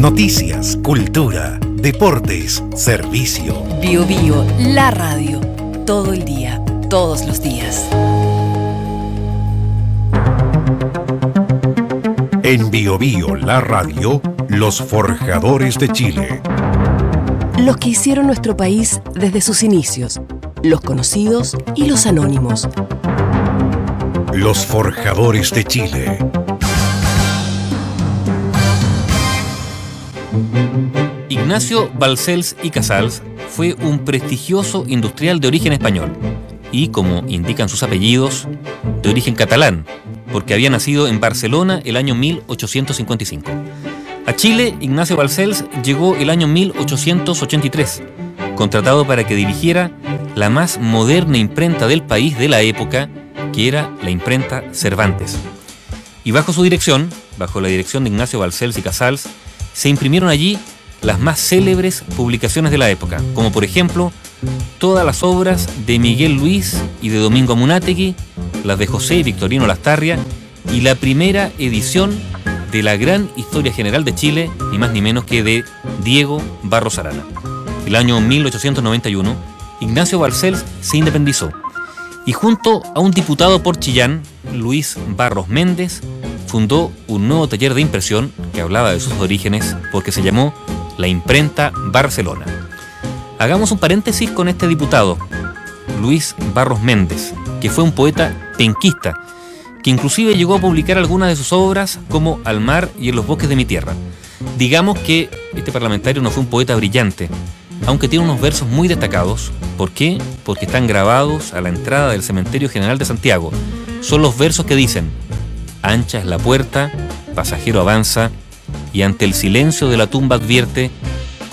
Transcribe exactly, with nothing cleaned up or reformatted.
Noticias, cultura, deportes, servicio. Bio Bio, la radio. Todo el día, todos los días. En Bio Bio, la radio, los forjadores de Chile. Los que hicieron nuestro país desde sus inicios. Los conocidos y los anónimos. Los forjadores de Chile. Ignacio Balcells y Casals fue un prestigioso industrial de origen español y, como indican sus apellidos, de origen catalán, porque había nacido en Barcelona el año mil ochocientos cincuenta y cinco. A Chile, Ignacio Balcells llegó el año mil ochocientos ochenta y tres, contratado para que dirigiera la más moderna imprenta del país de la época, que era la imprenta Cervantes. Y bajo su dirección, bajo la dirección de Ignacio Balcells y Casals, se imprimieron allí las más célebres publicaciones de la época, como por ejemplo todas las obras de Miguel Luis y de Domingo Munátegui, las de José y Victorino Lastarria y la primera edición de la gran historia general de Chile, ni más ni menos que de Diego Barros Arana. El año mil ochocientos noventa y uno, Ignacio Balcells se independizó y junto a un diputado por Chillán, Luis Barros Méndez, fundó un nuevo taller de impresión que hablaba de sus orígenes porque se llamó la Imprenta Barcelona. Hagamos un paréntesis con este diputado, Luis Barros Méndez, que fue un poeta penquista, que inclusive llegó a publicar algunas de sus obras como Al mar y en los bosques de mi tierra. Digamos que este parlamentario no fue un poeta brillante, aunque tiene unos versos muy destacados. ¿Por qué? Porque están grabados a la entrada del Cementerio General de Santiago. Son los versos que dicen: ancha es la puerta, pasajero avanza, y ante el silencio de la tumba advierte